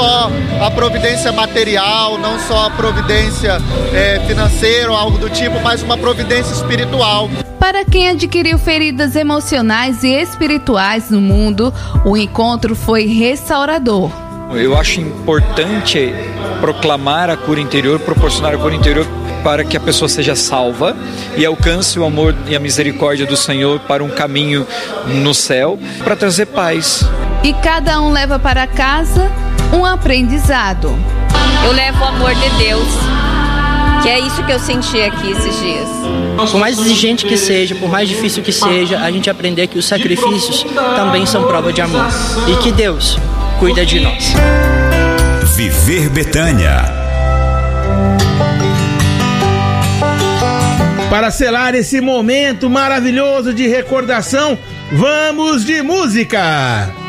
só a providência material, não só a providência financeira ou algo do tipo, mas uma providência espiritual. Para quem adquiriu feridas emocionais e espirituais no mundo, o encontro foi restaurador. Eu acho importante proclamar a cura interior, proporcionar a cura interior para que a pessoa seja salva e alcance o amor e a misericórdia do Senhor para um caminho no céu, para trazer paz. E cada um leva para casa um aprendizado. Eu levo o amor de Deus, que é isso que eu senti aqui esses dias. Por mais exigente que seja, por mais difícil que seja, a gente aprender que os sacrifícios também são prova de amor e que Deus cuida de nós. Viver Betânia. Para selar esse momento maravilhoso de recordação, vamos de música!